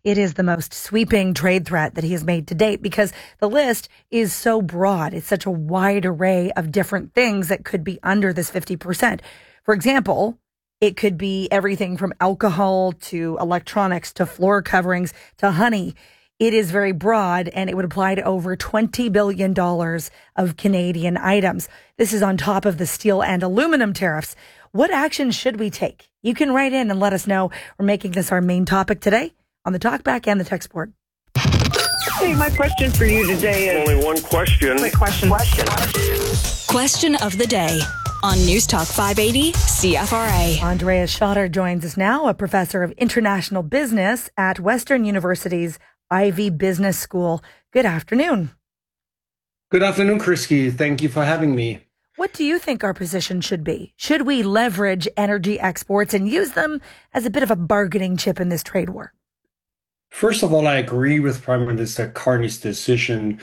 It is the most sweeping trade threat that he has made to date because the list is so broad. It's such a wide array of different things that could be under this 50%. For example, it could be everything from alcohol to electronics to floor coverings to honey. It is very broad and it would apply to over $20 billion of Canadian items. This is on top of the steel and aluminum tariffs. What action should we take? You can write in and let us know. We're making this our main topic today on the Talkback and the text board. Hey, my question for you today is... Only one question. Quick question. Question of the day on News Talk 580 CFRA. Andreas Schotter joins us now, a professor of international business at Western University's Ivey Business School. Good afternoon. Good afternoon, Krisky. Thank you for having me. What do you think our position should be? Should we leverage energy exports and use them as a bit of a bargaining chip in this trade war? First of all, I agree with Prime Minister Carney's decision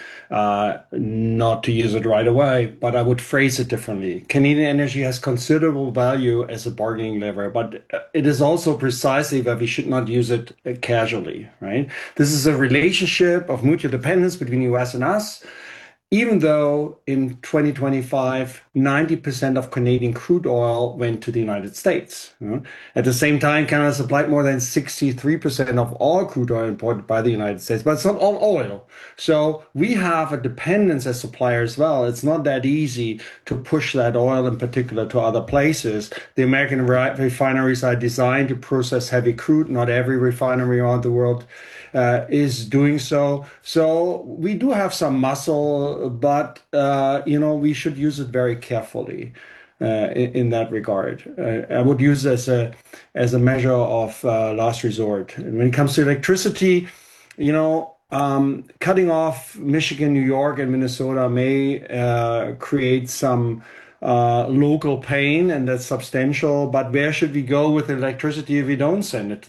not to use it right away, but I would phrase it differently. Canadian energy has considerable value as a bargaining lever, but it is also precisely that we should not use it casually, right? This is a relationship of mutual dependence between the US and us. Even though in 2025, 90% of Canadian crude oil went to the United States. At the same time, Canada supplied more than 63% of all crude oil imported by the United States, but it's not all oil. So we have a dependence as suppliers as well. It's not that easy to push that oil in particular to other places. The American refineries are designed to process heavy crude. Not every refinery around the world is doing so. So we do have some muscle, but, we should use it very carefully in that regard. I would use it as a measure of last resort. And when it comes to electricity, cutting off Michigan, New York, and Minnesota may create some local pain, and that's substantial. But where should we go with electricity if we don't send it to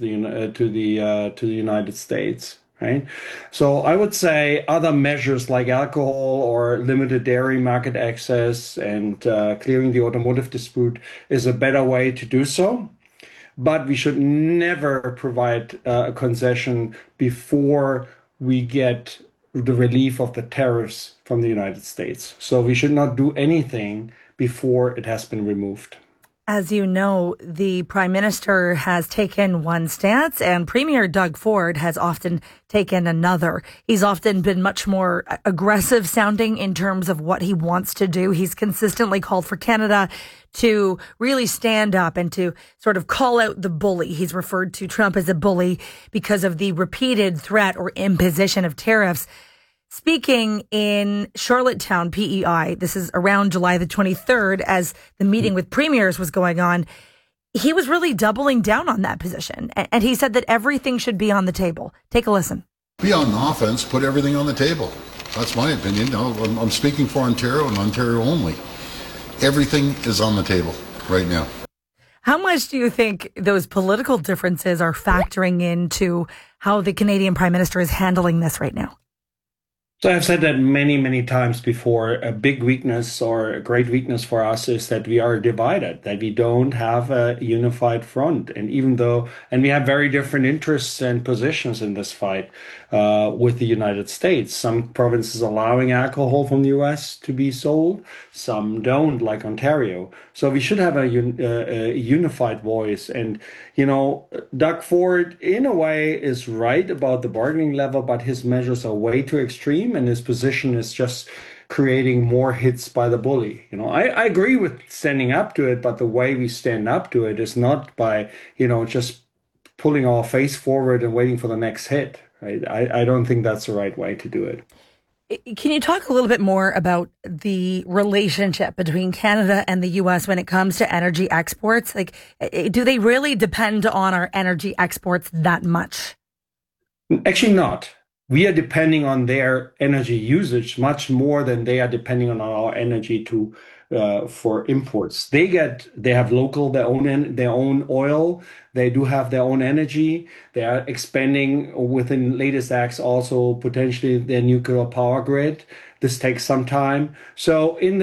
the United States, right? So I would say other measures like alcohol or limited dairy market access and clearing the automotive dispute is a better way to do so. But we should never provide a concession before we get the relief of the tariffs from the United States. So we should not do anything before it has been removed. As you know, the Prime Minister has taken one stance and Premier Doug Ford has often taken another. He's often been much more aggressive sounding in terms of what he wants to do. He's consistently called for Canada to really stand up and to sort of call out the bully. He's referred to Trump as a bully because of the repeated threat or imposition of tariffs. Speaking in Charlottetown, PEI, this is around July the 23rd, as the meeting with premiers was going on, he was really doubling down on that position. And he said that everything should be on the table. Take a listen. Be on offense, put everything on the table. That's my opinion. I'm speaking for Ontario and Ontario only. Everything is on the table right now. How much do you think those political differences are factoring into how the Canadian Prime Minister is handling this right now? So I've said that many, many times before. A big weakness or a great weakness for us is that we are divided, that we don't have a unified front. And we have very different interests and positions in this fight with the United States. Some provinces allowing alcohol from the US to be sold, some don't, like Ontario. So we should have a unified voice. And, Doug Ford, in a way, is right about the bargaining level, but his measures are way too extreme, and his position is just creating more hits by the bully. I agree with standing up to it, but the way we stand up to it is not by, just pulling our face forward and waiting for the next hit. Right? I don't think that's the right way to do it. Can you talk a little bit more about the relationship between Canada and the U.S. when it comes to energy exports? Like, do they really depend on our energy exports that much? Actually not. We are depending on their energy usage much more than they are depending on our energy for imports. They have their own oil. They do have their own energy. They are expanding within latest acts also potentially their nuclear power grid. This takes some time. So in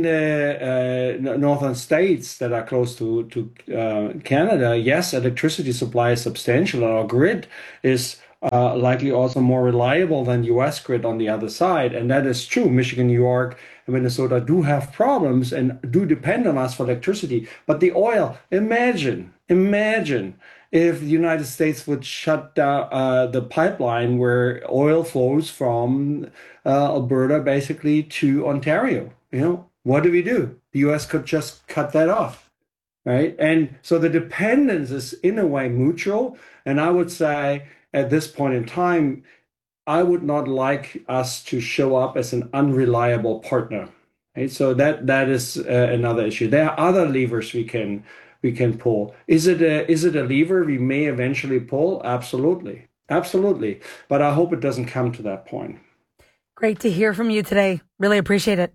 the northern states that are close to Canada, yes, electricity supply is substantial. Our grid is likely also more reliable than US grid on the other side. And that is true. Michigan, New York, and Minnesota do have problems and do depend on us for electricity. But the oil, imagine if the United States would shut down the pipeline where oil flows from Alberta basically to Ontario. What do? The US could just cut that off. Right. And so the dependence is in a way mutual. And I would say at this point in time, I would not like us to show up as an unreliable partner. Right. So that is another issue. There are other levers we can pull. Is it a lever we may eventually pull? Absolutely. But I hope it doesn't come to that point. Great to hear from you today. Really appreciate it.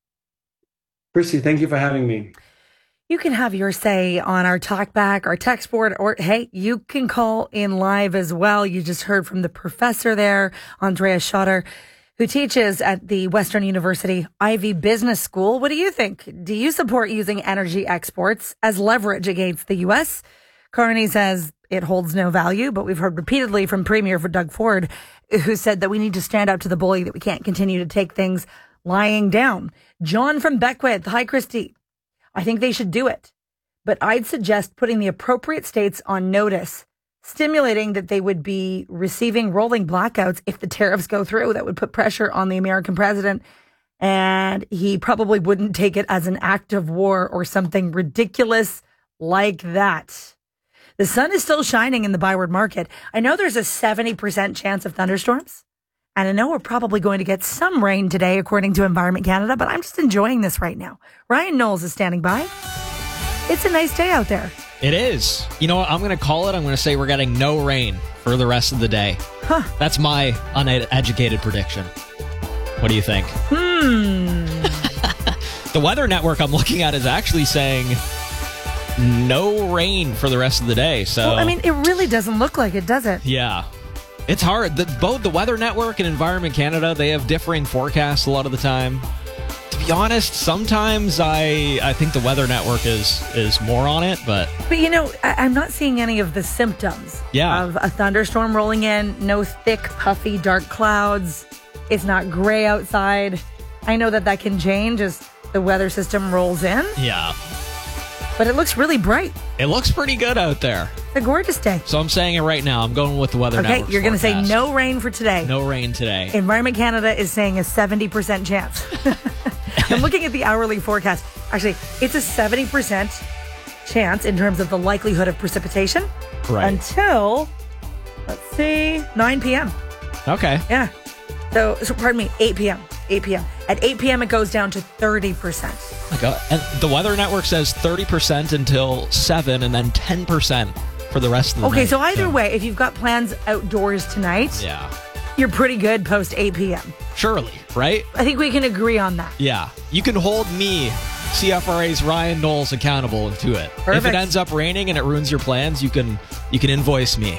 Christy, thank you for having me. You can have your say on our talkback, our text board, or hey, you can call in live as well. You just heard from the professor there, Andrea Schotter, who teaches at the Western University Ivy Business School. What do you think? Do you support using energy exports as leverage against the U.S.? Carney says it holds no value, but we've heard repeatedly from Premier Doug Ford, who said that we need to stand up to the bully, that we can't continue to take things lying down. John from Beckwith. Hi, Christy. I think they should do it, but I'd suggest putting the appropriate states on notice, stimulating that they would be receiving rolling blackouts if the tariffs go through. That would put pressure on the American president, and he probably wouldn't take it as an act of war or something ridiculous like that. The sun is still shining in the Byward Market. I know there's a 70% chance of thunderstorms. And I know we're probably going to get some rain today, according to Environment Canada, but I'm just enjoying this right now. Ryan Knowles is standing by. It's a nice day out there. It is. You know what? I'm going to call it. I'm going to say we're getting no rain for the rest of the day. Huh. That's my uneducated prediction. What do you think? The Weather Network I'm looking at is actually saying no rain for the rest of the day. So, well, I mean, it really doesn't look like it, does it? Yeah. It's hard. Both the Weather Network and Environment Canada, they have differing forecasts a lot of the time. To be honest, sometimes I think the Weather Network is more on it, but I'm not seeing any of the symptoms of a thunderstorm rolling in. No thick, puffy, dark clouds. It's not gray outside. I know that can change as the weather system rolls in. Yeah. But it looks really bright. It looks pretty good out there. It's a gorgeous day. So I'm saying it right now. I'm going with the Weather Network. Okay, you're going to say no rain for today. No rain today. Environment Canada is saying a 70% chance. I'm looking at the hourly forecast. Actually, it's a 70% chance in terms of the likelihood of precipitation. Right. Until, 9 p.m. Okay. Yeah. So pardon me, 8 p.m. 8 p.m. At 8 p.m., it goes down to 30%. My God. And the Weather Network says 30% until 7 and then 10% for the rest of the night. Okay, so either way, if you've got plans outdoors tonight, you're pretty good post 8 p.m. Surely, right? I think we can agree on that. Yeah. You can hold me, CFRA's Ryan Knowles, accountable to it. Perfect. If it ends up raining and it ruins your plans, you can invoice me.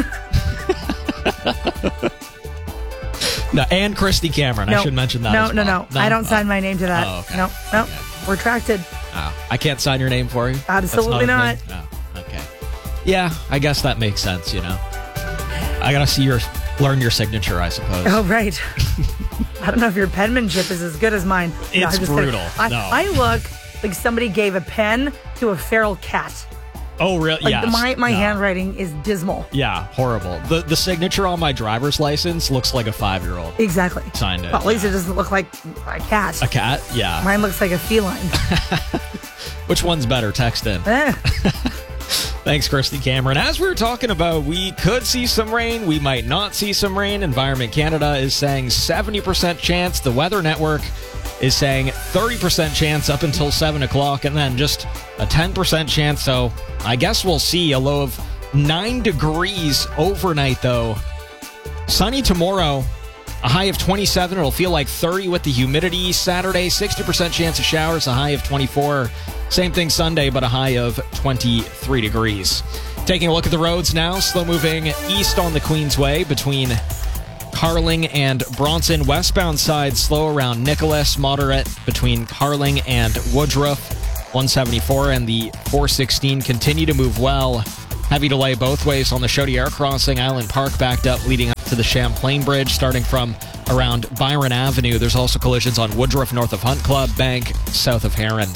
No, and Christy Cameron. I should mention that as well. No. I don't sign my name to that. Oh, okay. No. Okay. Retracted. Oh, I can't sign your name for you? Absolutely not. Oh, okay. Yeah, I guess that makes sense, I got to learn your signature, I suppose. Oh, right. I don't know if your penmanship is as good as mine. It's brutal. I look like somebody gave a pen to a feral cat. Oh, really? Like my handwriting is dismal. Yeah, horrible. The signature on my driver's license looks like a 5-year-old. Exactly. Signed it. Well, at least it doesn't look like a cat. A cat? Yeah. Mine looks like a feline. Which one's better? Text in. Thanks, Christy Cameron. As we were talking about, we could see some rain. We might not see some rain. Environment Canada is saying 70% chance. The Weather Network is saying 30% chance up until 7 o'clock, and then just a 10% chance. So I guess we'll see a low of 9 degrees overnight, though. Sunny tomorrow, a high of 27. It'll feel like 30 with the humidity. Saturday, 60% chance of showers, a high of 24. Same thing Sunday, but a high of 23 degrees. Taking a look at the roads now. Slow moving east on the Queensway between Carling and Bronson. Westbound side slow around Nicholas. Moderate between Carling and Woodruff. 174 and the 416 continue to move well Heavy delay both ways on the Chaudière crossing. Island Park backed up leading up to the Champlain Bridge, starting from around Byron Avenue. There's also collisions on Woodruff north of Hunt Club, Bank south of Heron.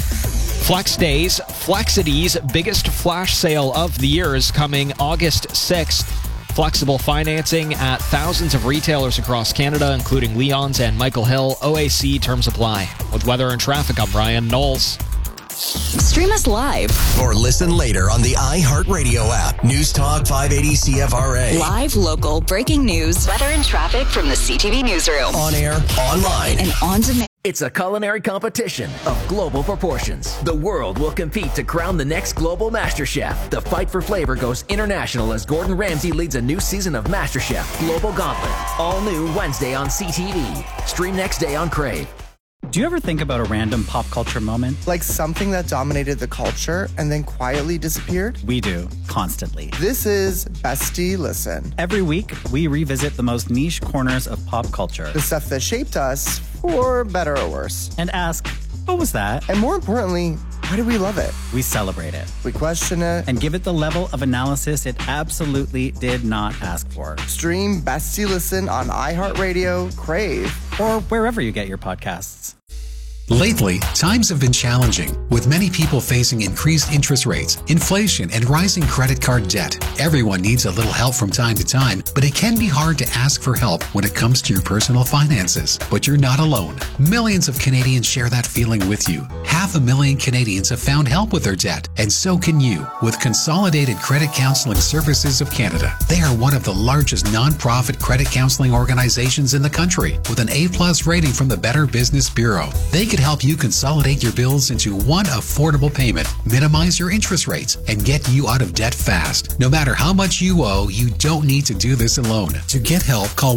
Flex Days, Flexity's biggest flash sale of the year is coming August 6th. Flexible financing at thousands of retailers across Canada, including Leon's and Michael Hill. OAC terms apply. With weather and traffic, I'm Ryan Knowles. Stream us live or listen later on the iHeartRadio app. News Talk 580 CFRA. Live, local, breaking news, weather and traffic from the CTV newsroom. On air, online, and on demand. It's a culinary competition of global proportions. The world will compete to crown the next global MasterChef. The fight for flavor goes international as Gordon Ramsay leads a new season of MasterChef Global Gauntlet. All new Wednesday on CTV. Stream next day on Crave. Do you ever think about a random pop culture moment? Like something that dominated the culture and then quietly disappeared? We do, constantly. This is Bestie Listen. Every week, we revisit the most niche corners of pop culture. The stuff that shaped us, for better or worse. And ask, what was that? And more importantly, why do we love it? We celebrate it. We question it. And give it the level of analysis it absolutely did not ask for. Stream Bestie Listen on iHeartRadio, Crave, or wherever you get your podcasts. Lately, times have been challenging, with many people facing increased interest rates, inflation, and rising credit card debt. Everyone needs a little help from time to time, but it can be hard to ask for help when it comes to your personal finances. But you're not alone. Millions of Canadians share that feeling with you. 500,000 Canadians have found help with their debt, and so can you with Consolidated Credit Counseling Services of Canada. They are one of the largest non-profit credit counseling organizations in the country, with an A+ rating from the Better Business Bureau. They could help you consolidate your bills into one affordable payment, minimize your interest rates, and get you out of debt fast. No matter how much you owe, you don't need to do this alone. To get help, call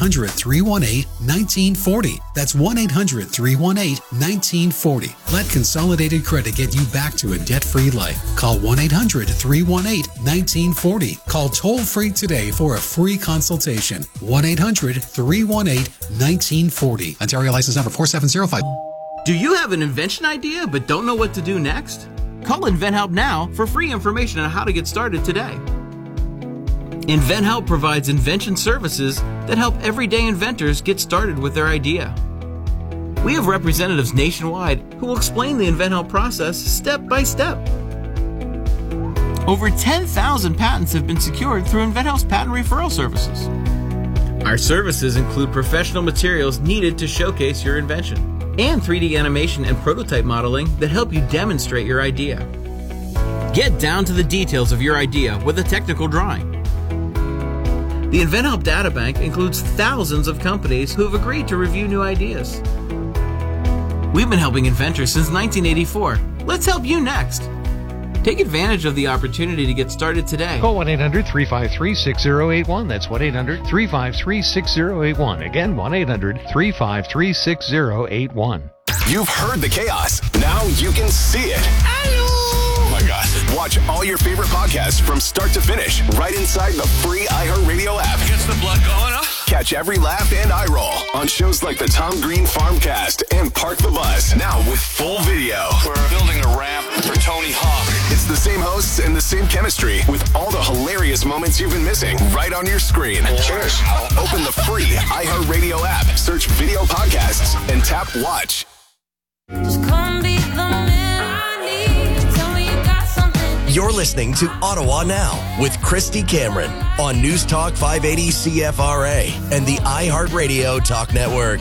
1-800-318-1940. That's 1-800-318-1940. Let Consolidated Credit get you back to a debt-free life. Call 1-800-318-1940. Call toll-free today for a free consultation. 1-800-318-1940. Ontario license number 4705. Do you have an invention idea but don't know what to do next? Call InventHelp now for free information on how to get started today. InventHelp provides invention services that help everyday inventors get started with their idea. We have representatives nationwide who will explain the InventHelp process step by step. Over 10,000 patents have been secured through InventHelp's patent referral services. Our services include professional materials needed to showcase your invention, and 3D animation and prototype modeling that help you demonstrate your idea. Get down to the details of your idea with a technical drawing. The InventHelp Databank includes thousands of companies who have agreed to review new ideas. We've been helping inventors since 1984. Let's help you next. Take advantage of the opportunity to get started today. Call 1-800-353-6081. That's 1-800-353-6081. Again, 1-800-353-6081. You've heard the chaos. Now you can see it. Oh my God. Watch all your favorite podcasts from start to finish right inside the free iHeartRadio app. Gets the blood going, huh? Catch every laugh and eye roll on shows like the Tom Green Farmcast and Park the Bus, now with full video. We're building a ramp for Tony Hawk. It's the same hosts and the same chemistry with all the hilarious moments you've been missing right on your screen. Cheers. Open the free iHeartRadio app, search video podcasts, and tap watch. Just come be the man I need. Tell me you got something. You're listening to Ottawa Now with Christy Cameron on News Talk 580 CFRA and the iHeartRadio Talk Network.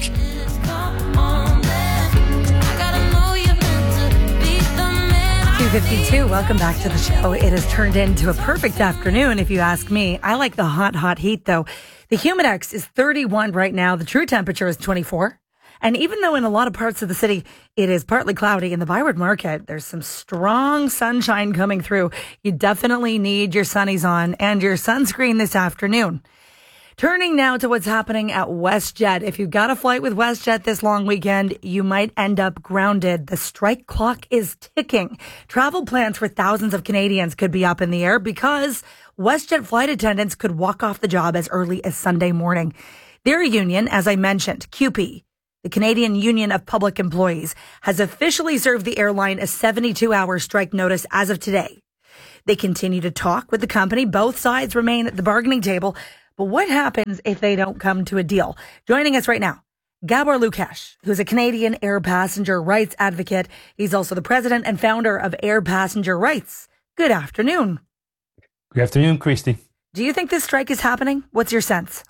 2:52. Welcome back to the show. It has turned into a perfect afternoon, if you ask me. I like the hot heat, though. The Humidex is 31 right now. The true temperature is 24. And even though in a lot of parts of the city it is partly cloudy, in the Byward Market, there's some strong sunshine coming through. You definitely need your sunnies on and your sunscreen this afternoon. Turning now to what's happening at WestJet. If you've got a flight with WestJet this long weekend, you might end up grounded. The strike clock is ticking. Travel plans for thousands of Canadians could be up in the air because WestJet flight attendants could walk off the job as early as Sunday morning. Their union, as I mentioned, CUPE, the Canadian Union of Public Employees, has officially served the airline a 72-hour strike notice as of today. They continue to talk with the company. Both sides remain at the bargaining table. But what happens if they don't come to a deal? Joining us right now, Gabor Lukash, who's a Canadian air passenger rights advocate. He's also the president and founder of Air Passenger Rights. Good afternoon. Good afternoon, Christy. Do you think this strike is happening? What's your sense?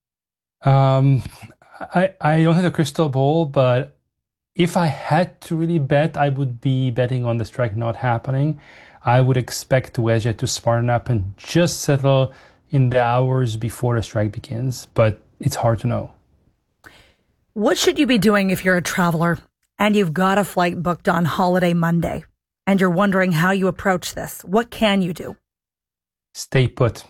I don't have a crystal ball, but if I had to really bet, I would be betting on the strike not happening. I would expect WestJet to smarten up and just settle in the hours before the strike begins, but it's hard to know. What should you be doing if you're a traveler and you've got a flight booked on holiday Monday and you're wondering how you approach this? What can you do? Stay put.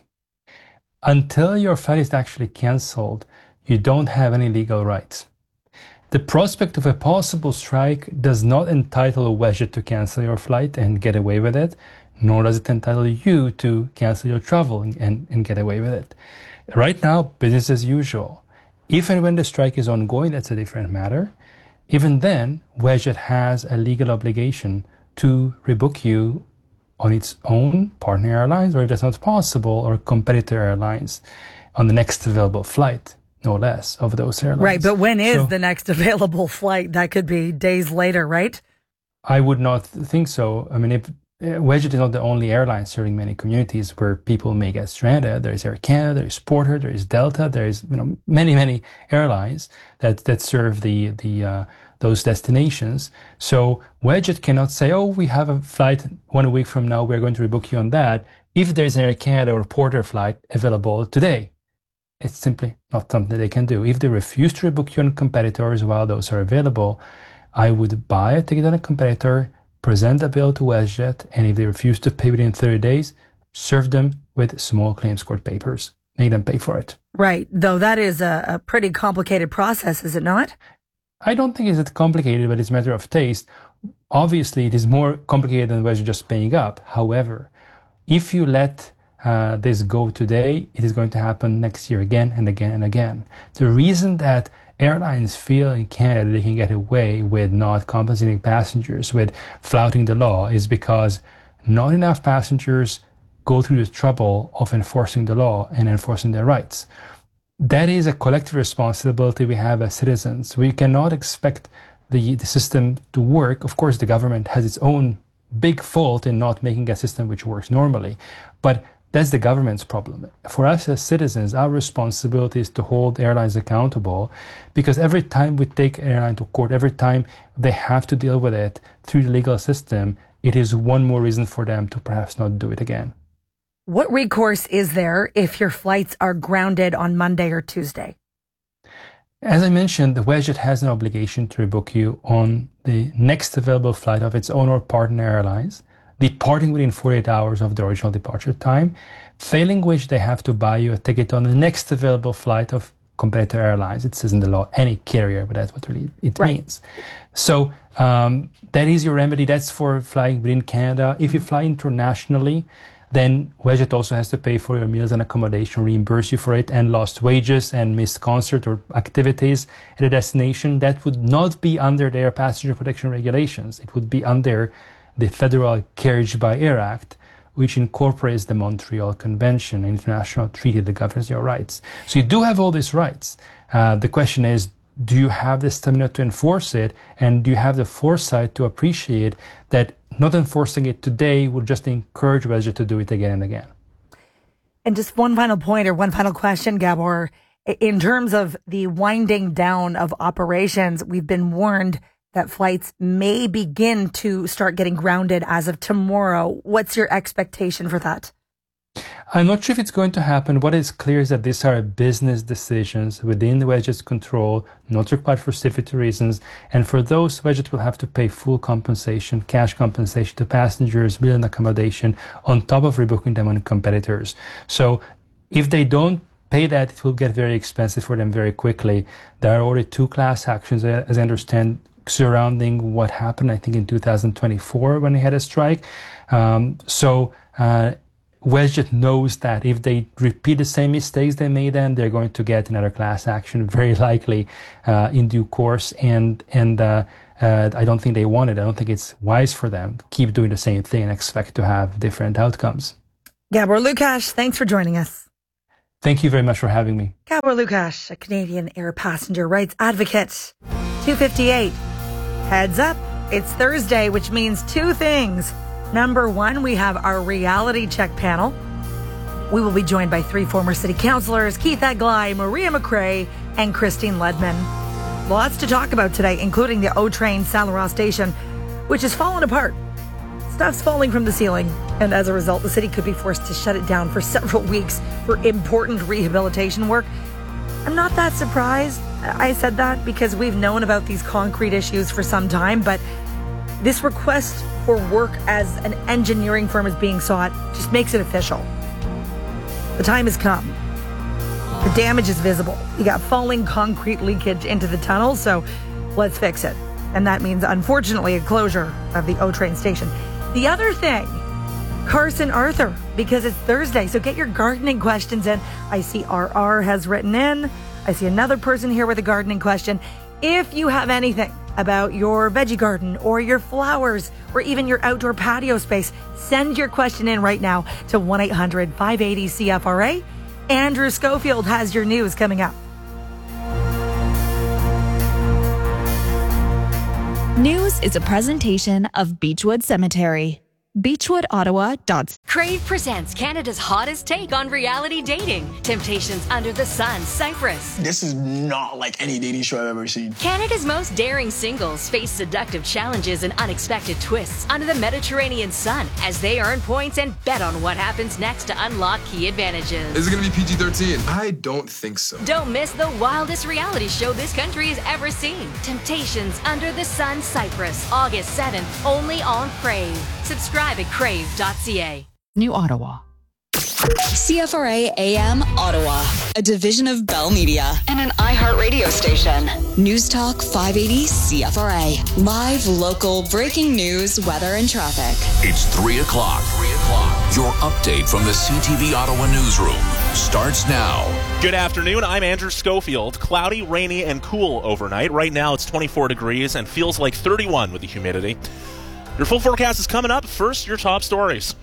Until your flight is actually canceled, you don't have any legal rights. The prospect of a possible strike does not entitle WestJet to cancel your flight and get away with it, nor does it entitle you to cancel your travel and get away with it. Right now, business as usual. If and when the strike is ongoing, that's a different matter. Even then, WestJet has a legal obligation to rebook you on its own partner airlines, or if that's not possible, or competitor airlines on the next available flight, no less, of those airlines. Right, but when is the next available flight? That could be days later, right? I would not think so. I mean, if WestJet is not the only airline serving many communities where people may get stranded. There is Air Canada, there is Porter, there is Delta, there is many airlines that serve those destinations. So WestJet cannot say, oh, we have a flight 1 week from now, we're going to rebook you on that, if there's an Air Canada or Porter flight available today. It's simply not something they can do. If they refuse to rebook you on competitors while those are available, I would buy a ticket on a competitor, present the bill to WestJet, and if they refuse to pay within 30 days, serve them with small claims court papers. Make them pay for it. Right, though that is a pretty complicated process, is it not? I don't think it's complicated, but it's a matter of taste. Obviously, it is more complicated than WestJet just paying up. However, if you let this go today, it is going to happen next year again and again and again. The reason that airlines feel in Canada they can get away with not compensating passengers, with flouting the law, is because not enough passengers go through the trouble of enforcing the law and enforcing their rights. That is a collective responsibility we have as citizens. We cannot expect the system to work. Of course, the government has its own big fault in not making a system which works normally, but that's the government's problem. For us as citizens, our responsibility is to hold airlines accountable, because every time we take an airline to court, every time they have to deal with it through the legal system, it is one more reason for them to perhaps not do it again. What recourse is there if your flights are grounded on Monday or Tuesday? As I mentioned, the WestJet has an obligation to rebook you on the next available flight of its own or partner airlines, departing within 48 hours of the original departure time, failing which they have to buy you a ticket on the next available flight of competitor airlines. It says in the law, any carrier, but that's what really it means. So that is your remedy. That's for flying within Canada. If you fly internationally, then WestJet also has to pay for your meals and accommodation, reimburse you for it, and lost wages and missed concert or activities at a destination. That would not be under their passenger protection regulations. It would be under the Federal Carriage by Air Act, which incorporates the Montreal Convention, an international treaty that governs your rights. So you do have all these rights. The question is, do you have the stamina to enforce it? And do you have the foresight to appreciate that not enforcing it today will just encourage WestJet to do it again and again? And just one final point or one final question, Gabor. In terms of the winding down of operations, we've been warned that flights may begin to start getting grounded as of tomorrow. What's your expectation for that? I'm not sure if it's going to happen. What is clear is that these are business decisions within the WestJet's control, not required for safety reasons. And for those, WestJet will have to pay full compensation, cash compensation to passengers, meal and accommodation, on top of rebooking them on competitors. So if they don't pay that, it will get very expensive for them very quickly. There are already 2 class actions, as I understand, surrounding what happened, I think, in 2024 when they had a strike. WestJet knows that if they repeat the same mistakes they made then, they're going to get another class action, very likely in due course. And I don't think they want it. I don't think it's wise for them to keep doing the same thing and expect to have different outcomes. Gabor Lukács, thanks for joining us. Thank you very much for having me. Gabor Lukács, a Canadian air passenger rights advocate. 2:58. Heads up, it's Thursday, which means two things. Number one, we have our reality check panel. We will be joined by three former city councillors, Keith Eglai, Maria McRae, and Christine Ledman. Lots to talk about today, including the O-Train Saint-Laurent station, which has fallen apart. Stuff's falling from the ceiling, and as a result, the city could be forced to shut it down for several weeks for important rehabilitation work. I'm not that surprised. I said that because we've known about these concrete issues for some time, but this request for work as an engineering firm is being sought just makes it official. The time has come. The damage is visible. You got falling concrete leakage into the tunnel, so let's fix it. And that means, unfortunately, a closure of the O-Train station. The other thing, Carson Arthur, because it's Thursday, so get your gardening questions in. I see RR has written in. I see another person here with a gardening question. If you have anything about your veggie garden or your flowers or even your outdoor patio space, send your question in right now to 1-800-580-CFRA. Andrew Schofield has your news coming up. News is a presentation of Beechwood Cemetery. BeechwoodOttawa.ca. Crave presents Canada's hottest take on reality dating. Temptations Under the Sun, Cyprus. This is not like any dating show I've ever seen. Canada's most daring singles face seductive challenges and unexpected twists under the Mediterranean sun as they earn points and bet on what happens next to unlock key advantages. Is it going to be PG-13? I don't think so. Don't miss the wildest reality show this country has ever seen. Temptations Under the Sun, Cyprus. August 7th, only on Crave. Subscribe at crave.ca. New Ottawa. CFRA AM Ottawa, a division of Bell Media and an iHeart radio station. News Talk 580 CFRA. Live, local, breaking news, weather, and traffic. It's 3 o'clock. Your update from the CTV Ottawa newsroom starts now. Good afternoon. I'm Andrew Schofield. Cloudy, rainy, and cool overnight. Right now it's 24 degrees and feels like 31 with the humidity. Your full forecast is coming up. First, your top stories.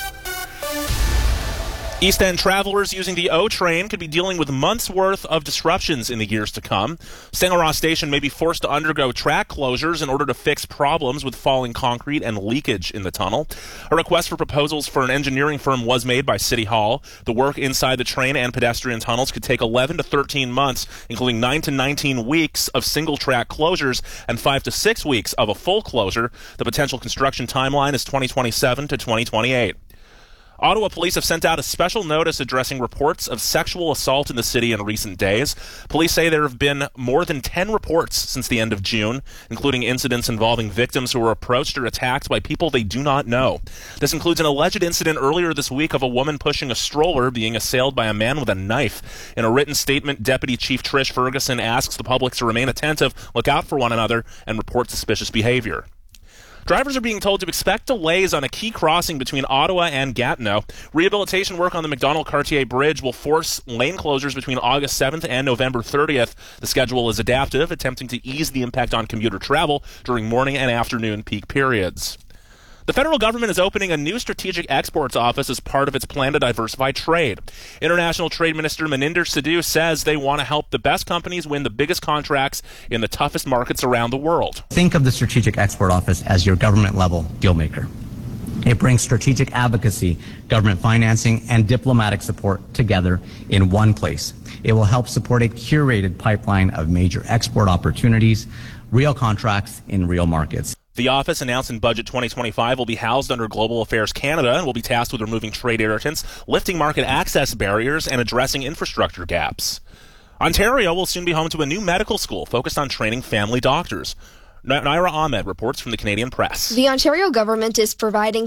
East End travelers using the O-Train could be dealing with months' worth of disruptions in the years to come. Saint-Laurent Station may be forced to undergo track closures in order to fix problems with falling concrete and leakage in the tunnel. A request for proposals for an engineering firm was made by City Hall. The work inside the train and pedestrian tunnels could take 11 to 13 months, including 9 to 19 weeks of single-track closures and 5 to 6 weeks of a full closure. The potential construction timeline is 2027 to 2028. Ottawa police have sent out a special notice addressing reports of sexual assault in the city in recent days. Police say there have been more than 10 reports since the end of June, including incidents involving victims who were approached or attacked by people they do not know. This includes an alleged incident earlier this week of a woman pushing a stroller being assailed by a man with a knife. In a written statement, Deputy Chief Trish Ferguson asks the public to remain attentive, look out for one another, and report suspicious behavior. Drivers are being told to expect delays on a key crossing between Ottawa and Gatineau. Rehabilitation work on the Macdonald-Cartier Bridge will force lane closures between August 7th and November 30th. The schedule is adaptive, attempting to ease the impact on commuter travel during morning and afternoon peak periods. The federal government is opening a new strategic exports office as part of its plan to diversify trade. International Trade Minister Maninder Sidhu says they want to help the best companies win the biggest contracts in the toughest markets around the world. Think of the Strategic Export Office as your government-level dealmaker. It brings strategic advocacy, government financing, and diplomatic support together in one place. It will help support a curated pipeline of major export opportunities, real contracts in real markets. The office, announced in Budget 2025, will be housed under Global Affairs Canada and will be tasked with removing trade irritants, lifting market access barriers, and addressing infrastructure gaps. Ontario will soon be home to a new medical school focused on training family doctors. Naira Ahmed reports from the Canadian Press. The Ontario government is providing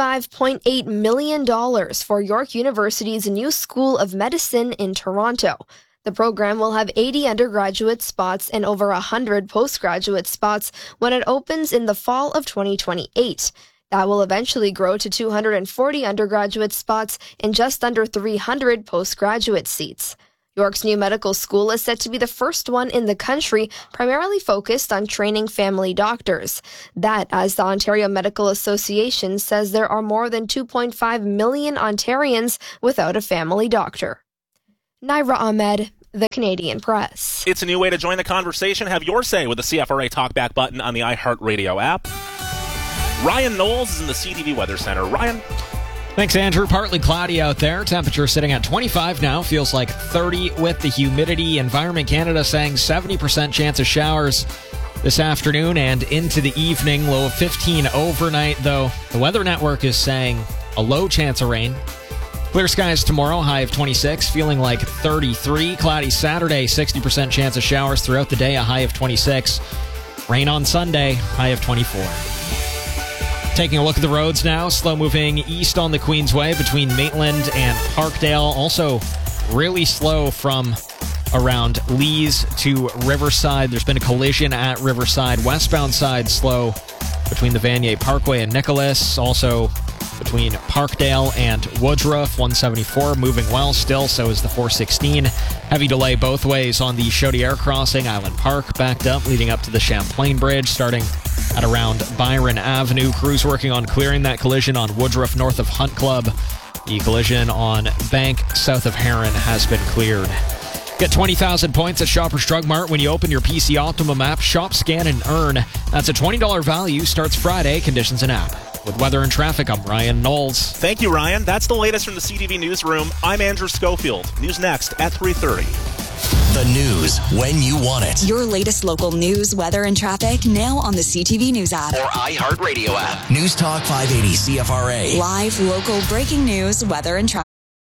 $55.8 million for York University's new School of Medicine in Toronto. The program will have 80 undergraduate spots and over 100 postgraduate spots when it opens in the fall of 2028. That will eventually grow to 240 undergraduate spots and just under 300 postgraduate seats. York's new medical school is set to be the first one in the country primarily focused on training family doctors. That, as the Ontario Medical Association says, there are more than 2.5 million Ontarians without a family doctor. Naira Ahmed, The Canadian Press. It's a new way to join the conversation. Have your say with the CFRA Talkback button on the iHeartRadio app. Ryan Knowles is in the CTV Weather Center. Ryan. Thanks, Andrew. Partly cloudy out there. Temperature sitting at 25 now. Feels like 30 with the humidity. Environment Canada saying 70% chance of showers this afternoon and into the evening. Low of 15 overnight, though. The Weather Network is saying a low chance of rain. Clear skies tomorrow, high of 26, feeling like 33. Cloudy Saturday, 60% chance of showers throughout the day, a high of 26. Rain on Sunday, high of 24. Taking a look at the roads now, slow moving east on the Queensway between Maitland and Parkdale. Also really slow from around Lees to Riverside. There's been a collision at Riverside. Westbound side slow between the Vanier Parkway and Nicholas. Also between Parkdale and Woodruff. 174 moving well still, so is the 416. Heavy delay both ways on the Chaudière crossing. Island Park backed up leading up to the Champlain Bridge, starting at around Byron Avenue. Crews working on clearing that collision on Woodruff north of Hunt Club. The collision on Bank south of Heron has been cleared. Get 20,000 points at Shoppers Drug Mart when you open your PC Optimum app. Shop, scan, and earn. That's a $20 value. Starts Friday. Conditions in app. With weather and traffic, I'm Ryan Knowles. Thank you, Ryan. That's the latest from the CTV Newsroom. I'm Andrew Schofield. News next at 3:30. The news when you want it. Your latest local news, weather, and traffic now on the CTV News app. Or iHeartRadio app. News Talk 580 CFRA. Live, local, breaking news, weather, and traffic.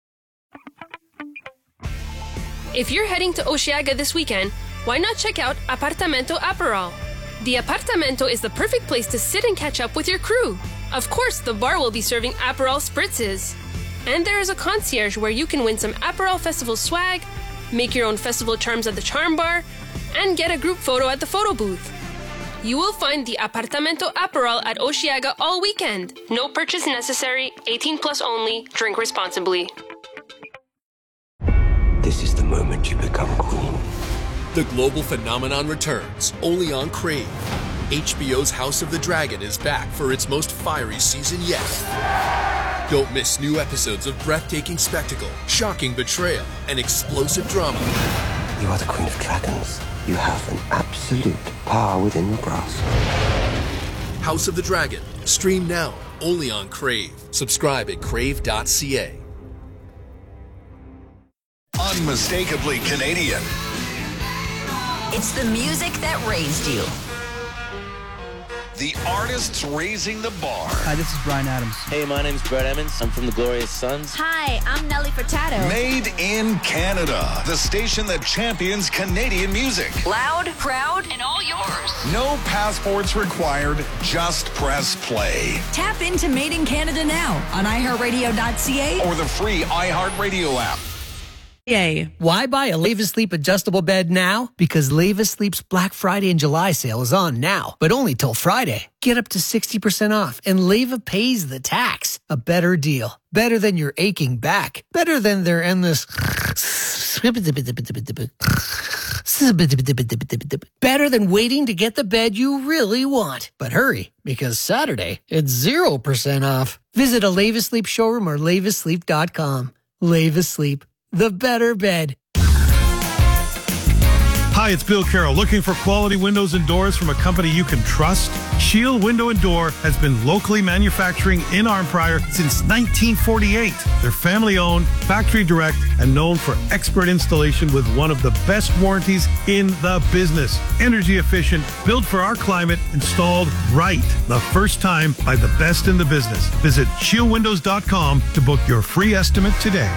If you're heading to Osheaga this weekend, why not check out Apartamento Aperol? The Apartamento is the perfect place to sit and catch up with your crew. Of course, the bar will be serving Aperol spritzes. And there is a concierge where you can win some Aperol Festival swag, make your own festival charms at the Charm Bar, and get a group photo at the photo booth. You will find the Apartamento Aperol at Osheaga all weekend. No purchase necessary, 18 plus only, drink responsibly. This is the moment you become queen. The global phenomenon returns, only on Crave. HBO's House of the Dragon is back for its most fiery season yet. Don't miss new episodes of breathtaking spectacle, shocking betrayal, and explosive drama. You are the Queen of Dragons. You have an absolute power within your grasp. House of the Dragon. Stream now, only on Crave. Subscribe at crave.ca. Unmistakably Canadian. It's the music that raised you. The artists raising the bar. Hi, this is Bryan Adams. Hey, my name's Brett Emmons. I'm from the Glorious Sons. Hi, I'm Nelly Furtado. Made in Canada. The station that champions Canadian music. Loud, proud, and all yours. No passports required. Just press play. Tap into Made in Canada now on iHeartRadio.ca or the free iHeartRadio app. Yay. Why buy a Levis Sleep adjustable bed now? Because Levis Sleep's Black Friday and July sale is on now, but only till Friday. Get up to 60% off, and Leva pays the tax. A better deal. Better than your aching back. Better than their endless... Better than waiting to get the bed you really want. But hurry, because Saturday, it's 0% off. Visit a Levis Sleep showroom or levislleep.com. Levis Sleep. The better bed. Hi, it's Bill Carroll. Looking for quality windows and doors from a company you can trust? Shield Window and Door has been locally manufacturing in Arnprior since 1948. They're family-owned, factory direct, and known for expert installation with one of the best warranties in the business. Energy efficient, built for our climate, installed right the first time by the best in the business. Visit shieldwindows.com to book your free estimate today.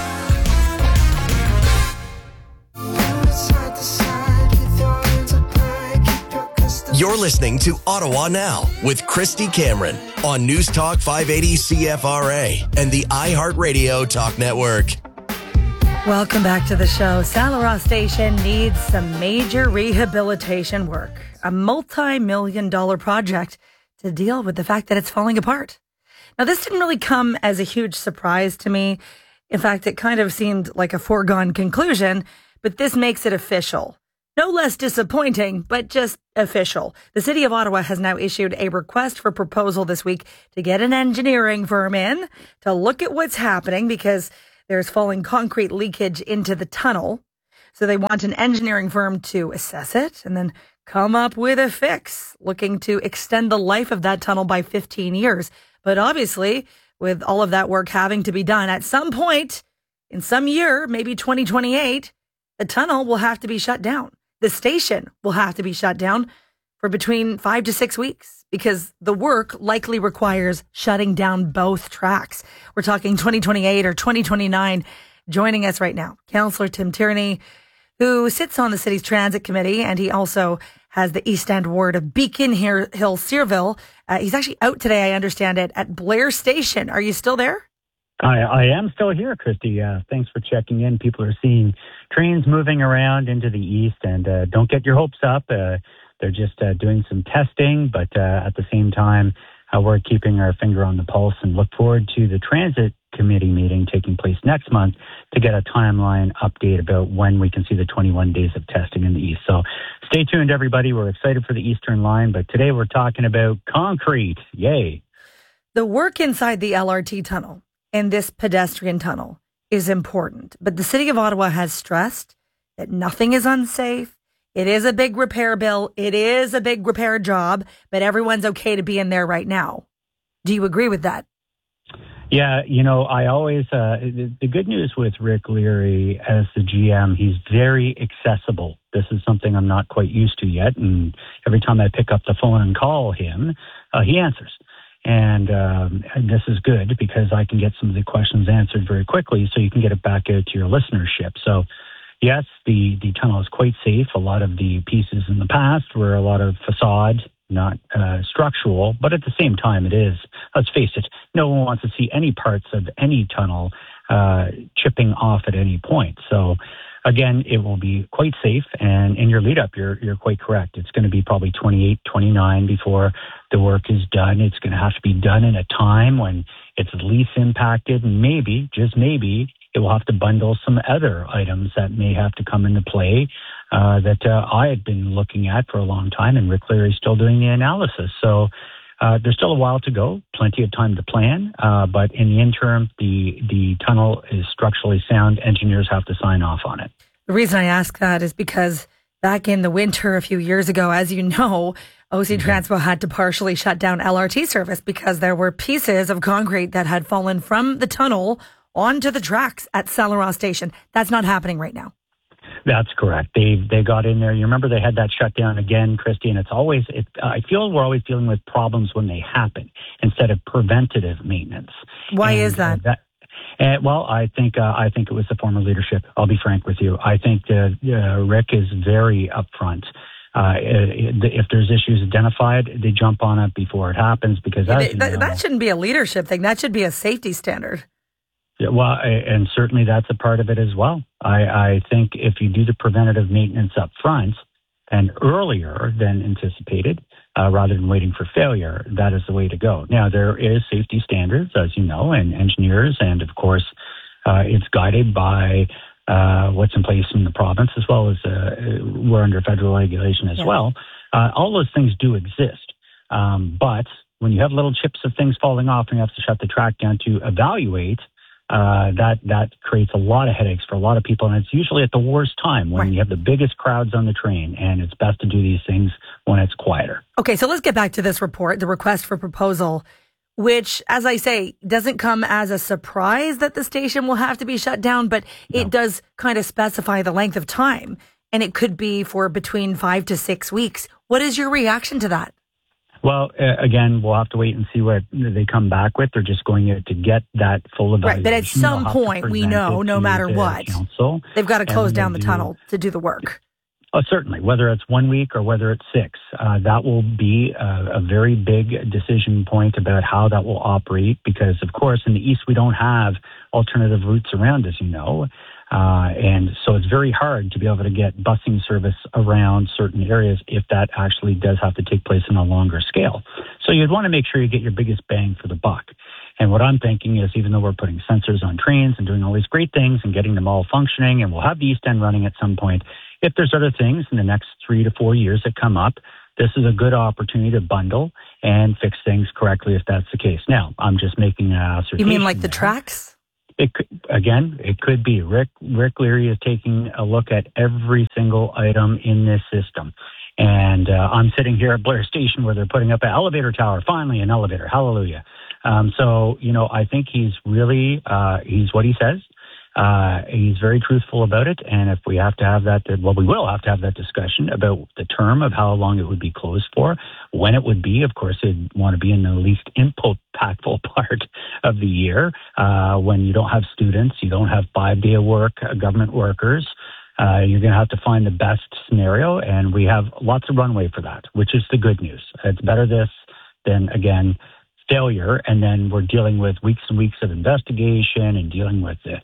You're listening to Ottawa Now with Christy Cameron on News Talk 580 CFRA and the iHeartRadio Talk Network. Welcome back to the show. St. Laurent Station needs some major rehabilitation work, a multi-million-dollar project to deal with the fact that it's falling apart. Now, this didn't really come as a huge surprise to me. In fact, it kind of seemed like a foregone conclusion, but this makes it official. No less disappointing, but just official. The City of Ottawa has now issued a request for proposal this week to get an engineering firm in to look at what's happening because there's falling concrete leakage into the tunnel. So they want an engineering firm to assess it and then come up with a fix, looking to extend the life of that tunnel by 15 years. But obviously, with all of that work having to be done at some point in some year, maybe 2028, the tunnel will have to be shut down. The station will have to be shut down for between 5 to 6 weeks because the work likely requires shutting down both tracks. We're talking 2028 or 2029. Joining us right now, Councillor Tim Tierney, who sits on the city's transit committee, and he also has the East End ward of Beacon Hill, Searville. He's actually out today, I understand it, at Blair Station. Are you still there? I am still here, Christy. Thanks for checking in. People are seeing trains moving around into the east, and don't get your hopes up. They're just doing some testing, but at the same time, we're keeping our finger on the pulse and look forward to the transit committee meeting taking place next month to get a timeline update about when we can see the 21 days of testing in the east. So stay tuned, everybody. We're excited for the Eastern Line, but today we're talking about concrete. Yay. The work inside the LRT tunnel and this pedestrian tunnel is important, but the City of Ottawa has stressed that nothing is unsafe. It is a big repair bill. It is a big repair job, but everyone's okay to be in there right now. Do you agree with that? Yeah, I always, the good news with Rick Leary as the GM, he's very accessible. This is something I'm not quite used to yet. And every time I pick up the phone and call him, he answers. And this is good because I can get some of the questions answered very quickly so you can get it back out to your listenership. So yes, the tunnel is quite safe. A lot of the pieces in the past were a lot of facade, not structural, but at the same time it is. Let's face it, no one wants to see any parts of any tunnel chipping off at any point. So again, it will be quite safe. And in your lead up, you're quite correct. It's going to be probably 28, 29 before the work is done. It's going to have to be done in a time when it's least impacted, and maybe, just maybe, it will have to bundle some other items that may have to come into play that I had been looking at for a long time, and Rick Leary is still doing the analysis. So there's still a while to go, plenty of time to plan, but in the interim, the tunnel is structurally sound. Engineers have to sign off on it. The reason I ask that is because back in the winter a few years ago, as you know, OC Transpo had to partially shut down LRT service because there were pieces of concrete that had fallen from the tunnel onto the tracks at Saint Laurent Station. That's not happening right now. That's correct. They got in there. You remember they had that shutdown again, Christy, and I feel we're always dealing with problems when they happen instead of preventative maintenance. Why is that? Well, I think it was the former leadership. I'll be frank with you. I think Rick is very upfront. If there's issues identified, they jump on it before it happens because that shouldn't be a leadership thing. That should be a safety standard. Yeah, well, and certainly that's a part of it as well. I think if you do the preventative maintenance up front and earlier than anticipated, rather than waiting for failure, that is the way to go. Now, there is safety standards, as you know, and engineers, and of course, it's guided by what's in place in the province, as well as we're under federal regulation as well. All those things do exist. But when you have little chips of things falling off and you have to shut the track down to evaluate, that creates a lot of headaches for a lot of people. And it's usually at the worst time when you have the biggest crowds on the train. And it's best to do these things when it's quieter. Okay, so let's get back to this report, the request for proposal, which, as I say, doesn't come as a surprise that the station will have to be shut down, but it does kind of specify the length of time. And it could be for between 5 to 6 weeks. What is your reaction to that? Well, again, we'll have to wait and see what they come back with. They're just going to get that full evaluation. Right, but at some point, we know, no matter what, council, they've got to close down the tunnel to do the work. Oh, certainly, whether it's 1 week or whether it's 6, that will be a very big decision point about how that will operate. Because, of course, in the east, we don't have alternative routes around, as you know. And so it's very hard to be able to get busing service around certain areas if that actually does have to take place on a longer scale. So you'd want to make sure you get your biggest bang for the buck. And what I'm thinking is, even though we're putting sensors on trains and doing all these great things and getting them all functioning, and we'll have the East End running at some point, if there's other things in the next 3 to 4 years that come up, this is a good opportunity to bundle and fix things correctly if that's the case. Now, I'm just making an assertion. You mean like the tracks? It could be. Rick Leary is taking a look at every single item in this system. And I'm sitting here at Blair Station where they're putting up an elevator tower. Finally, an elevator. Hallelujah. So, I think he's really, he's what he says. He's very truthful about it. And if we have to have that, we will have to have that discussion about the term of how long it would be closed for, when it would be. Of course, they'd want to be in the least impactful part of the year, when you don't have students, you don't have 5-day work, government workers. You're going to have to find the best scenario, and we have lots of runway for that, which is the good news. It's better this than, again, failure, and then we're dealing with weeks and weeks of investigation and dealing with the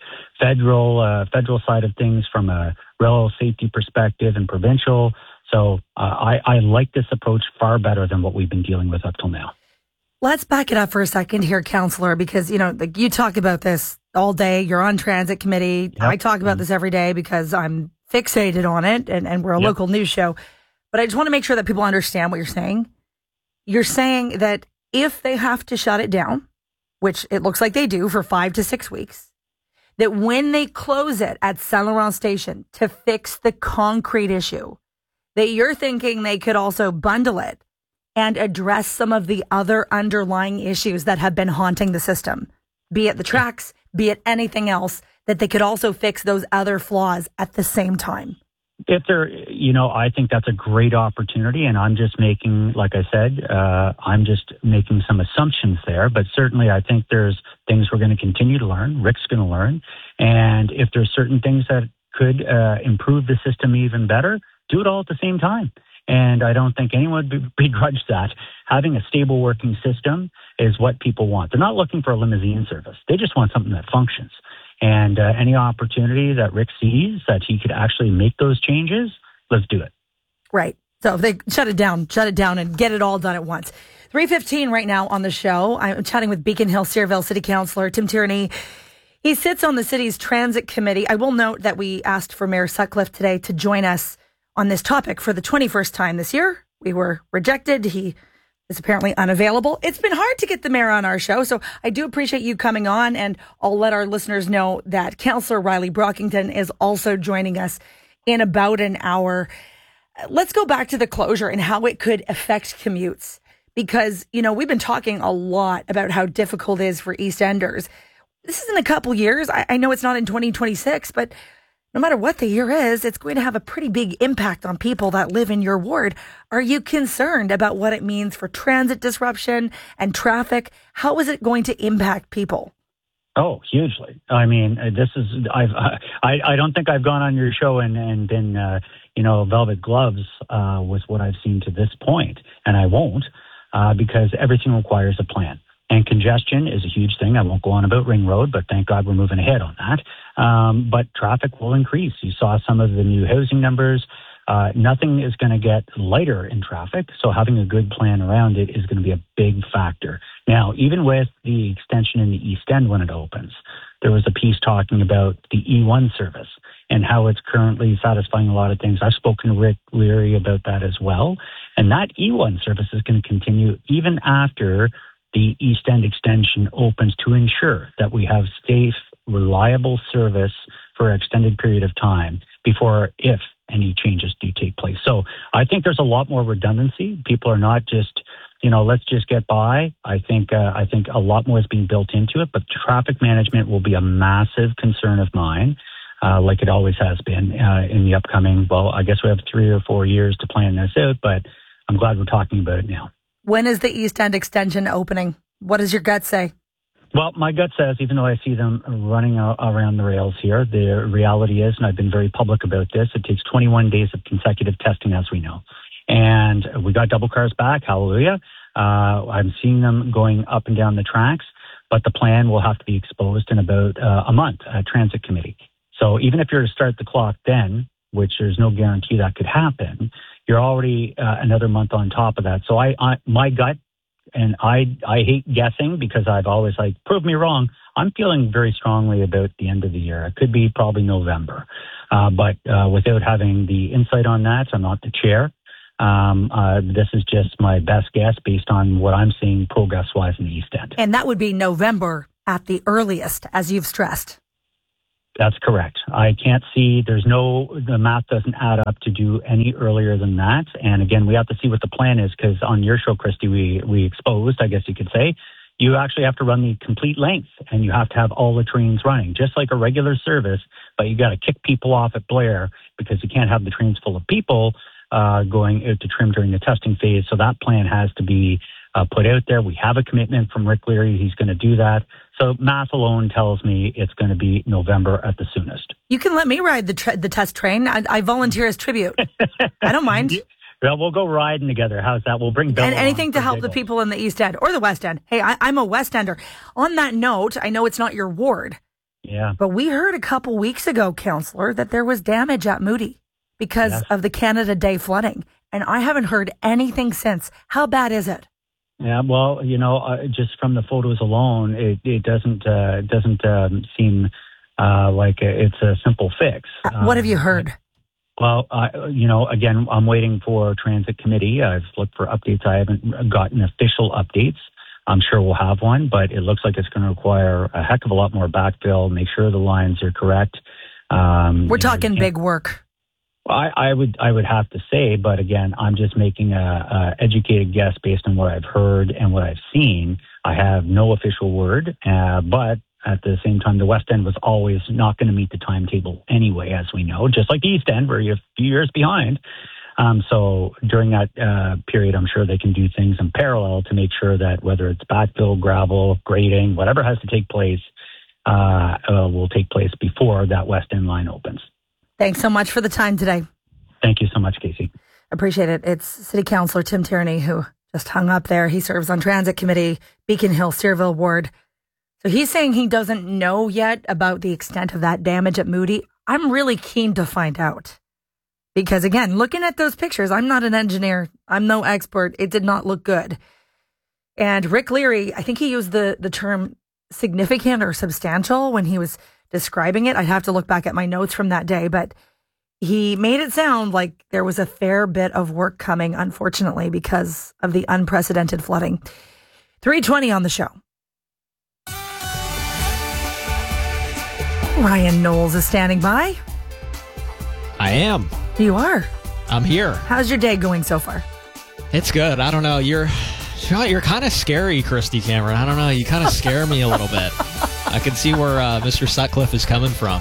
federal side of things from a rail safety perspective and provincial. So I like this approach far better than what we've been dealing with up till now. Let's back it up for a second here, Councillor, because, you talk about this all day. You're on transit committee. Yep. I talk about this every day because I'm fixated on it, and we're a local news show. But I just want to make sure that people understand what you're saying. You're saying that if they have to shut it down, which it looks like they do for 5 to 6 weeks, that when they close it at Saint Laurent Station to fix the concrete issue, that you're thinking they could also bundle it and address some of the other underlying issues that have been haunting the system, be it the tracks, be it anything else, that they could also fix those other flaws at the same time. If there, I think that's a great opportunity, and I'm just making, like I said, I'm just making some assumptions there, but certainly I think there's things we're going to continue to learn. Rick's going to learn. And if there's certain things that could improve the system even better, do it all at the same time. And I don't think anyone would begrudge that. Having a stable working system is what people want. They're not looking for a limousine service. They just want something that functions. And any opportunity that Rick sees that he could actually make those changes, let's do it. Right. So if they shut it down and get it all done at once. 3:15 right now on the show. I'm chatting with Beacon Hill Searville City Councillor Tim Tierney. He sits on the city's transit committee. I will note that we asked for Mayor Sutcliffe today to join us on this topic for the 21st time this year. We were rejected. He is apparently unavailable. It's been hard to get the mayor on our show, so I do appreciate you coming on, and I'll let our listeners know that Councillor Riley Brockington is also joining us in about an hour. Let's go back to the closure and how it could affect commutes, because, we've been talking a lot about how difficult it is for East Enders. This is in a couple years. I know it's not in 2026, but no matter what the year is, it's going to have a pretty big impact on people that live in your ward. Are you concerned about what it means for transit disruption and traffic? How is it going to impact people? Oh, hugely. I mean, I don't think I've gone on your show and been, velvet gloves with what I've seen to this point, and I won't, because everything requires a plan. And congestion is a huge thing. I won't go on about Ring Road, but thank God we're moving ahead on that. But traffic will increase. You saw some of the new housing numbers. Nothing is going to get lighter in traffic, so having a good plan around it is going to be a big factor. Now, even with the extension in the East End when it opens, there was a piece talking about the E1 service and how it's currently satisfying a lot of things. I've spoken to Rick Leary about that as well. And that E1 service is going to continue even after the East End extension opens, to ensure that we have safe, reliable service for an extended period of time before, if any changes do take place. So I think there's a lot more redundancy. People are not just, let's just get by. I think a lot more is being built into it, but traffic management will be a massive concern of mine, like it always has been in the upcoming, I guess we have 3 or 4 years to plan this out, but I'm glad we're talking about it now. When is the East End extension opening? What does your gut say? Well, my gut says, even though I see them running around the rails here, the reality is, and I've been very public about this, it takes 21 days of consecutive testing, as we know. And we got double cars back, hallelujah. I'm seeing them going up and down the tracks, but the plan will have to be exposed in about a month at Transit Committee. So even if you're to start the clock then, which there's no guarantee that could happen, you're already another month on top of that. So my gut and I hate guessing because I've always prove me wrong. I'm feeling very strongly about the end of the year. It could be probably November. But without having the insight on that, I'm not the chair. This is just my best guess based on what I'm seeing progress-wise in the East End. And that would be November at the earliest, as you've stressed. That's correct. I can't see, the math doesn't add up to do any earlier than that. And again, we have to see what the plan is, because on your show, Christy, we exposed, I guess you could say, you actually have to run the complete length and you have to have all the trains running, just like a regular service, but you got to kick people off at Blair because you can't have the trains full of people going out to trim during the testing phase. So that plan has to be put out there. We have a commitment from Rick Leary. He's going to do that. So math alone tells me it's going to be November at the soonest. You can let me ride the test train. I volunteer as tribute. I don't mind. Well, we'll go riding together. How's that? We'll bring Bill and anything along to help the people in the East End or the West End. Hey, I'm a West Ender. On that note, I know it's not your ward. Yeah. But we heard a couple weeks ago, Councillor, that there was damage at Moody because of the Canada Day flooding. And I haven't heard anything since. How bad is it? Yeah, well, just from the photos alone, it doesn't seem like it's a simple fix. What have you heard? Well, again, I'm waiting for Transit Committee. I've looked for updates. I haven't gotten official updates. I'm sure we'll have one, but it looks like it's going to require a heck of a lot more backfill, make sure the lines are correct. We're talking big work. I would have to say, but again, I'm just making a educated guess based on what I've heard and what I've seen. I have no official word, but at the same time, the West End was always not going to meet the timetable anyway, as we know, just like the East End, where you're a few years behind. So during that period, I'm sure they can do things in parallel to make sure that whether it's backfill, gravel, grading, whatever has to take place, will take place before that West End line opens. Thanks so much for the time today. Thank you so much, Casey. Appreciate it. It's City Councillor Tim Tierney who just hung up there. He serves on Transit Committee, Beacon Hill, Steerville Ward. So he's saying he doesn't know yet about the extent of that damage at Moody. I'm really keen to find out. Because again, looking at those pictures, I'm not an engineer. I'm no expert. It did not look good. And Rick Leary, I think he used the term significant or substantial when he was describing it. I'd have to look back at my notes from that day, but he made it sound like there was a fair bit of work coming, unfortunately, because of the unprecedented flooding. 3:20 on the show. Ryan Knowles is standing by. I am. You are. I'm here. How's your day going so far? It's good. I don't know. You're kind of scary, Christy Cameron. I don't know. You kind of scare me a little bit. I can see where Mr. Sutcliffe is coming from.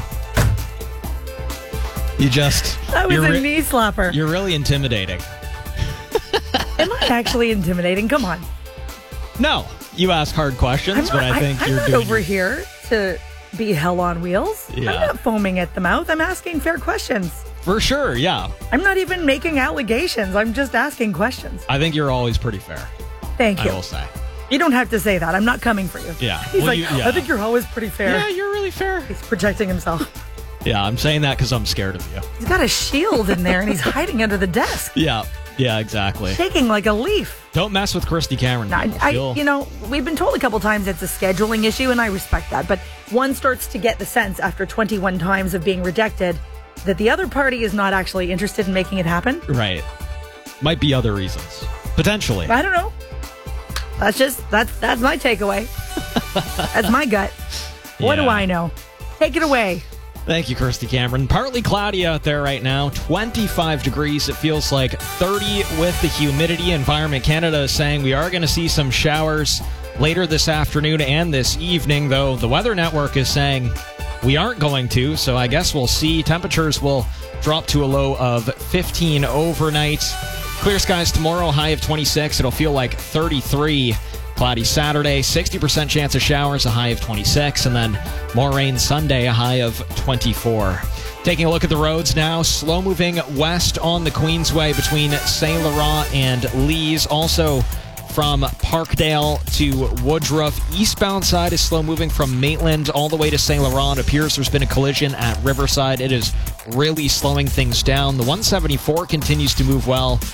That was a knee slapper. You're really intimidating. Am I actually intimidating? Come on. No, you ask hard questions, but I think you're not doing over here to be hell on wheels. Yeah. I'm not foaming at the mouth. I'm asking fair questions. For sure, yeah. I'm not even making allegations. I'm just asking questions. I think you're always pretty fair. Thank you. I will say. You don't have to say that. I'm not coming for you. Yeah. He's I think you're always pretty fair. Yeah, you're really fair. He's protecting himself. Yeah, I'm saying that because I'm scared of you. He's got a shield in there and he's hiding under the desk. Yeah, exactly. Shaking like a leaf. Don't mess with Christy Cameron. We've been told a couple times it's a scheduling issue, and I respect that. But one starts to get the sense after 21 times of being rejected that the other party is not actually interested in making it happen. Right. Might be other reasons. Potentially. I don't know. That's my takeaway. That's my gut. What do I know? Take it away. Thank you, Christy Cameron. Partly cloudy out there right now. 25 degrees. It feels like 30 with the humidity. Environment Canada is saying we are going to see some showers later this afternoon and this evening, though the Weather Network is saying we aren't going to, so I guess we'll see. Temperatures will drop to a low of 15 overnight. Clear skies tomorrow, high of 26. It'll feel like 33. Cloudy Saturday, 60% chance of showers, a high of 26. And then more rain Sunday, a high of 24. Taking a look at the roads now. Slow moving west on the Queensway between Saint Laurent and Lees. Also from Parkdale to Woodruff. Eastbound side is slow moving from Maitland all the way to Saint Laurent. It appears there's been a collision at Riverside. It is really slowing things down. The 174 continues to move well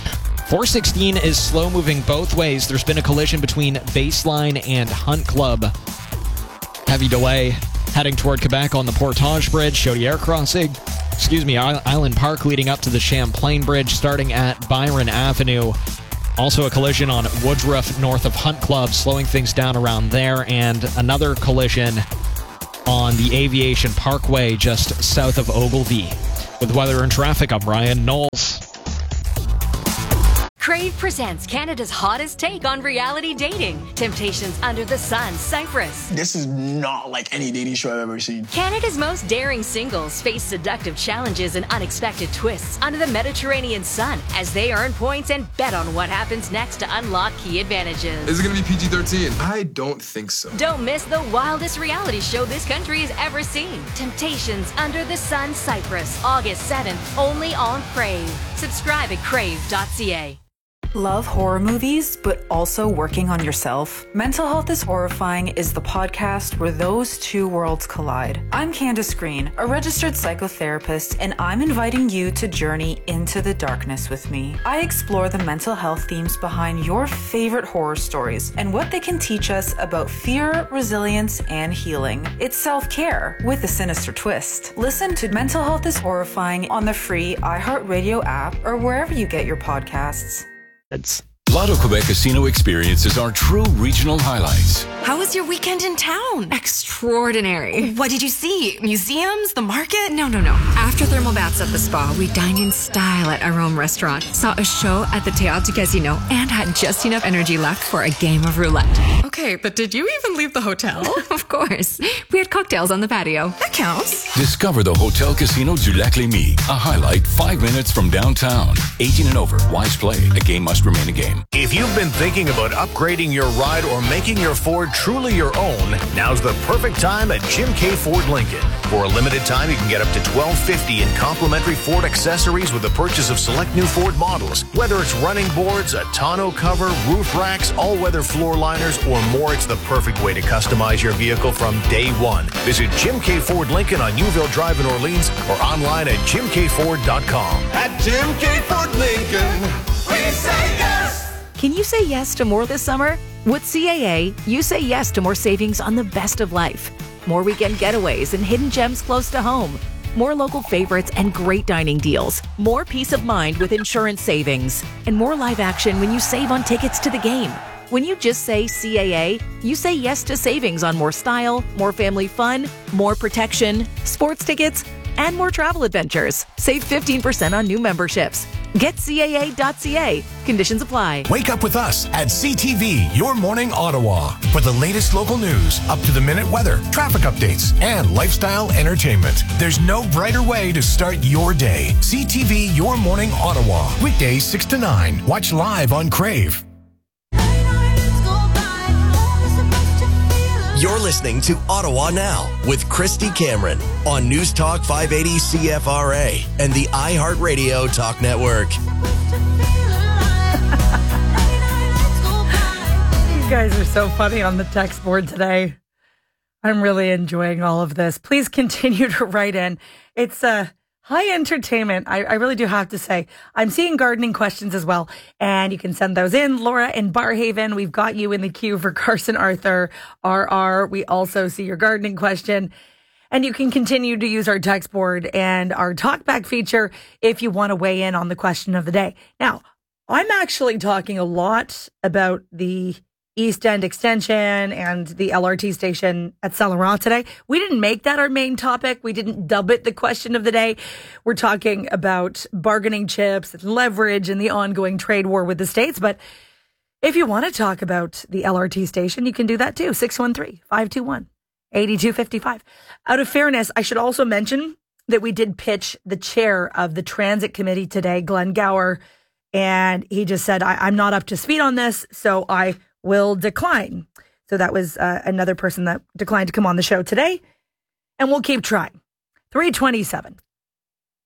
416 is slow moving both ways. There's been a collision between Baseline and Hunt Club. Heavy delay heading toward Quebec on the Portage Bridge, Chaudière Crossing. Island Park leading up to the Champlain Bridge starting at Byron Avenue. Also a collision on Woodruff north of Hunt Club, slowing things down around there. And another collision on the Aviation Parkway just south of Ogilvie. With weather and traffic, I'm Ryan Knowles. Crave presents Canada's hottest take on reality dating. Temptations Under the Sun, Cyprus. This is not like any dating show I've ever seen. Canada's most daring singles face seductive challenges and unexpected twists under the Mediterranean sun as they earn points and bet on what happens next to unlock key advantages. Is it going to be PG-13? I don't think so. Don't miss the wildest reality show this country has ever seen. Temptations Under the Sun, Cyprus. August 7th, only on Crave. Subscribe at crave.ca. Love horror movies, but also working on yourself? Mental Health is Horrifying is the podcast where those two worlds collide. I'm Candace Green, a registered psychotherapist, and I'm inviting you to journey into the darkness with me. I explore the mental health themes behind your favorite horror stories and what they can teach us about fear, resilience, and healing. It's self-care with a sinister twist. Listen to Mental Health is Horrifying on the free iHeartRadio app or wherever you get your podcasts. Lotto Quebec Casino experiences are true regional highlights. How was your weekend in town? Extraordinary. What did you see? Museums? The market? No. After thermal baths at the spa, we dined in style at Arome Restaurant, saw a show at the Théâtre Casino, and had just enough energy left for a game of roulette. Okay, but did you even leave the hotel? Of course. We had cocktails on the patio. That counts. Discover the Hotel Casino du Lac Lémy, a highlight 5 minutes from downtown. 18 and over. Wise play. A game must remain a game. If you've been thinking about upgrading your ride or making your Ford truly your own, now's the perfect time at Jim K. Ford Lincoln. For a limited time, you can get up to $1,250 in complimentary Ford accessories with the purchase of select new Ford models. Whether it's running boards, a tonneau cover, roof racks, all-weather floor liners, or more, it's the perfect way to customize your vehicle from day one. Visit Jim K. Ford Lincoln on Newville Drive in Orleans or online at jimkford.com. At Jim K. Ford Lincoln, we say yes! Can you say yes to more this summer? With CAA, you say yes to more savings on the best of life. More weekend getaways and hidden gems close to home. More local favorites and great dining deals. More peace of mind with insurance savings. And more live action when you save on tickets to the game. When you just say CAA, you say yes to savings on more style, more family fun, more protection, sports tickets, and more travel adventures. Save 15% on new memberships. Get CAA.ca. Conditions apply. Wake up with us at CTV, Your Morning Ottawa, for the latest local news, up-to-the-minute weather, traffic updates, and lifestyle entertainment. There's no brighter way to start your day. CTV, Your Morning Ottawa. Weekdays 6 to 9. Watch live on Crave. You're listening to Ottawa Now with Christy Cameron on News Talk 580 CFRA and the iHeartRadio Talk Network. You guys are so funny on the text board today. I'm really enjoying all of this. Please continue to write in. It's high entertainment. I really do have to say. I'm seeing gardening questions as well, and you can send those in. Laura in Barhaven, we've got you in the queue for Carson Arthur, RR. We also see your gardening question. And you can continue to use our text board and our talkback feature if you want to weigh in on the question of the day. Now, I'm actually talking a lot about the East End extension and the LRT station at Saint Laurent today. We didn't make that our main topic. We didn't dub it the question of the day. We're talking about bargaining chips and leverage and the ongoing trade war with the States. But if you want to talk about the LRT station, you can do that too. 613-521-8255. Out of fairness, I should also mention that we did pitch the chair of the transit committee today, Glenn Gower, and he just said, I'm not up to speed on this, so I will decline. So that was another person that declined to come on the show today. And we'll keep trying. 3:27.